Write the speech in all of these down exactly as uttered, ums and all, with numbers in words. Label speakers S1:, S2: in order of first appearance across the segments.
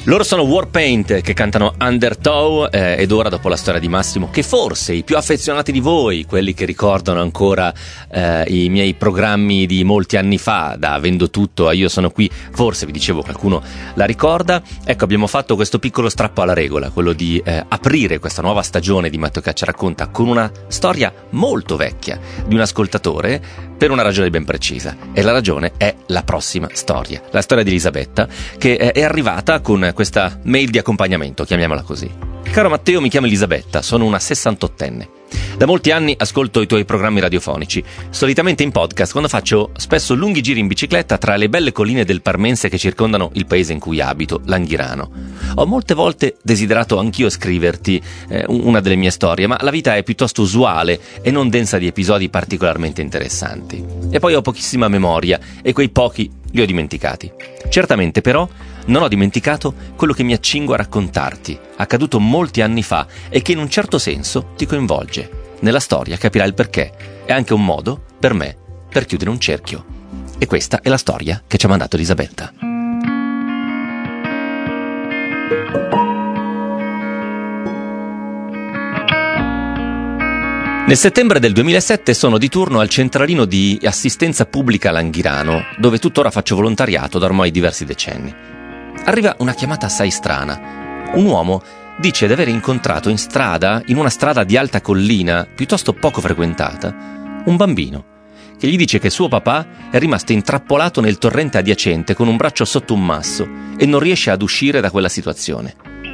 S1: Loro sono Warpaint, che cantano Undertow, eh, ed ora, dopo la storia di Massimo, che forse i più affezionati di voi, quelli che ricordano ancora eh, i miei programmi di molti anni fa, da Avendo Tutto a Io Sono Qui, forse, vi dicevo, qualcuno la ricorda. Ecco, abbiamo fatto questo piccolo strappo alla regola, quello di eh, aprire questa nuova stagione di Matteo Caccia Racconta con una storia molto vecchia di un ascoltatore, per una ragione ben precisa, e la ragione è la prossima storia, la storia di Elisabetta, che è arrivata con questa mail di accompagnamento, chiamiamola così. Caro Matteo, mi chiamo Elisabetta, sono una sessantottenne. Da molti anni ascolto i tuoi programmi radiofonici, solitamente in podcast, quando faccio spesso lunghi giri in bicicletta tra le belle colline del Parmense che circondano il paese in cui abito, l'Anghirano. Ho molte volte desiderato anch'io scriverti eh, una delle mie storie, ma la vita è piuttosto usuale e non densa di episodi particolarmente interessanti. E poi ho pochissima memoria e quei pochi li ho dimenticati. Certamente però non ho dimenticato quello che mi accingo a raccontarti, accaduto molti anni fa e che in un certo senso ti coinvolge. Nella storia capirai il perché. È anche un modo, per me, per chiudere un cerchio. E questa è la storia che ci ha mandato Elisabetta. Nel settembre del duemilasette sono di turno al centralino di assistenza pubblica L'Anghirano, dove tuttora faccio volontariato da ormai diversi decenni. Arriva una chiamata assai strana. Un uomo dice di aver incontrato in strada, in una strada di alta collina, piuttosto poco frequentata, un bambino, che gli dice che suo papà è rimasto intrappolato nel torrente adiacente con un braccio sotto un masso e non riesce ad uscire da quella situazione.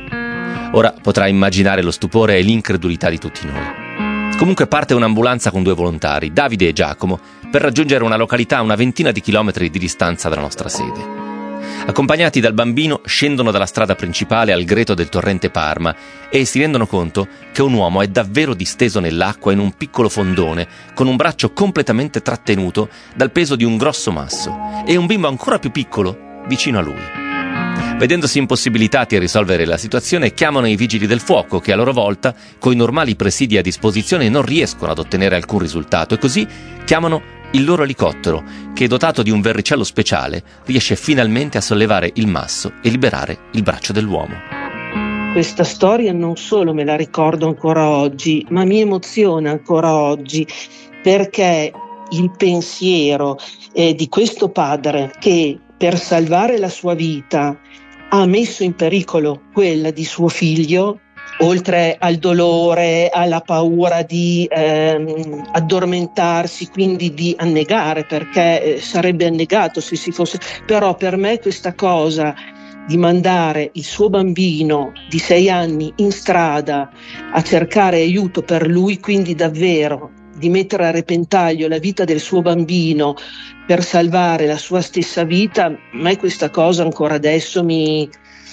S1: Ora potrai immaginare lo stupore e l'incredulità di tutti noi. Comunque parte un'ambulanza con due volontari, Davide e Giacomo, per raggiungere una località a una ventina di chilometri di distanza dalla nostra sede. Accompagnati dal bambino scendono dalla strada principale al greto del torrente Parma e si rendono conto che un uomo è davvero disteso nell'acqua in un piccolo fondone, con un braccio completamente trattenuto dal peso di un grosso masso e un bimbo ancora più piccolo vicino a lui. Vedendosi impossibilitati a risolvere la situazione, chiamano i vigili del fuoco che a loro volta, coi normali presidi a disposizione, non riescono ad ottenere alcun risultato e così chiamano il loro elicottero che, dotato di un verricello speciale, riesce finalmente a sollevare il masso e liberare il braccio dell'uomo.
S2: Questa storia non solo me la ricordo ancora oggi, ma mi emoziona ancora oggi, perché il pensiero eh, di questo padre che per salvare la sua vita ha messo in pericolo quella di suo figlio, oltre al dolore, alla paura di ehm, addormentarsi, quindi di annegare, perché eh, sarebbe annegato se si fosse. Però per me questa cosa di mandare il suo bambino di sei anni in strada a cercare aiuto per lui, quindi davvero di mettere a repentaglio la vita del suo bambino per salvare la sua stessa vita, a me questa cosa ancora adesso mi,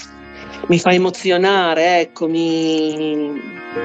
S2: mi fa emozionare, ecco, mi...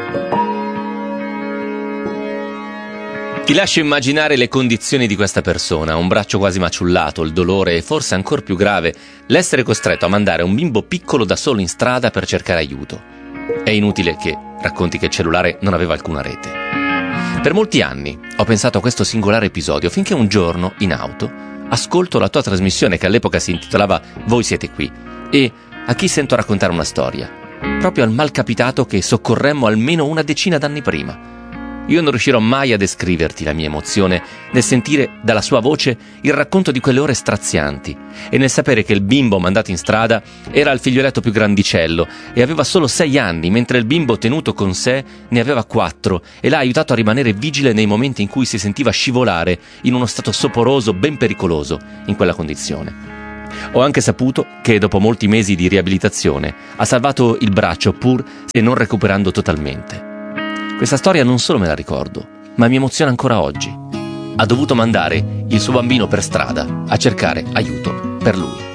S1: Ti lascio immaginare le condizioni di questa persona, un braccio quasi maciullato, il dolore e forse ancor più grave, l'essere costretto a mandare un bimbo piccolo da solo in strada per cercare aiuto. È inutile che racconti che il cellulare non aveva alcuna rete. Per molti anni ho pensato a questo singolare episodio finché un giorno, in auto, ascolto la tua trasmissione che all'epoca si intitolava Voi siete qui e A chi sento raccontare una storia, proprio al malcapitato che soccorremmo almeno una decina d'anni prima. Io non riuscirò mai a descriverti la mia emozione nel sentire dalla sua voce il racconto di quelle ore strazianti e nel sapere che il bimbo mandato in strada era il figlioletto più grandicello e aveva solo sei anni, mentre il bimbo tenuto con sé ne aveva quattro e l'ha aiutato a rimanere vigile nei momenti in cui si sentiva scivolare in uno stato soporoso ben pericoloso in quella condizione. Ho anche saputo che dopo molti mesi di riabilitazione ha salvato il braccio pur se non recuperando totalmente. Questa storia non solo me la ricordo, ma mi emoziona ancora oggi. Ha dovuto mandare il suo bambino per strada a cercare aiuto per lui.